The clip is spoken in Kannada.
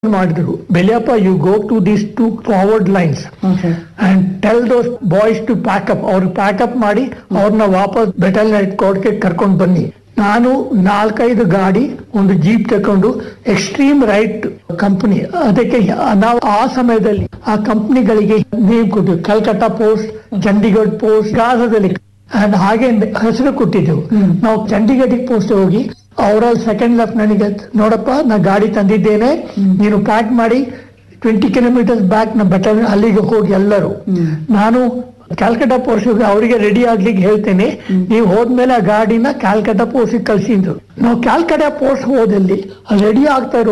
ಮಾಡಿದ್ರು, ಬೆಲಿಯಪ್ಪ you go to these two forward lines and tell those boys to pack up. ಅವ್ರು ಪ್ಯಾಕಪ್ ಮಾಡಿ ಅವ್ರನ್ನ ವಾಪಸ್ ಬೆಟಲ್ನೆಟ್ ಕೋರ್ಟ್ಗೆ ಕರ್ಕೊಂಡು ಬನ್ನಿ. ನಾನು 4-5 ಗಾಡಿ, ಒಂದು ಜೀಪ್ ತಕೊಂಡು ಎಕ್ಸ್ಟ್ರೀಮ್ ರೈಟ್ ಕಂಪನಿ, ಅದಕ್ಕೆ ನಾವು ಆ ಸಮಯದಲ್ಲಿ ಆ ಕಂಪನಿಗಳಿಗೆ ನೇಮ್ ಕೊಟ್ಟಿವಿ. Calcutta post, Chandigarh post, ಗಾಜಾದಲ್ಲಿ and ಹಾಗೆ ಹೆಸರು ಕೊಟ್ಟಿದ್ದೆವು. ನಾವು ಚಂಡೀಗಢ ಪೋಸ್ಟ್ ಹೋಗಿ ಅವರಲ್ಲಿ ಸೆಕೆಂಡ್ ಲೆಫ್ಟಿನೆಂಟ್ಗೆ, ನೋಡಪ್ಪ ನಾ ಗಾಡಿ ತಂದಿದ್ದೇನೆ, ನೀನು ಪ್ಯಾಕ್ ಮಾಡಿ 20 ಕಿಲೋಮೀಟರ್ಸ್ ಬ್ಯಾಕ್ ನಾ ಬೆಟಲ್ ಅಲ್ಲಿಗೆ ಹೋಗಿ ಎಲ್ಲರೂ. ನಾನು ಕ್ಯಾಲ್ಕಟಾ ಪೋಸ್ಟ್ ಅವರಿಗೆ ರೆಡಿ ಆಗ್ಲಿಕ್ಕೆ ಹೇಳ್ತೇನೆ, ನೀವು ಹೋದ್ಮೇಲೆ ಆ ಗಾಡಿನ ಕ್ಯಾಲ್ಕಟಾ ಪೋಸ್ಟ್ ಕಳ್ಸಿದ್ರು. ನಾವು ಕ್ಯಾಲ್ಕಟಾ ಪೋಸ್ಟ್ ಹೋದಲ್ಲಿ ರೆಡಿ ಆಗ್ತಾ ಇರೋ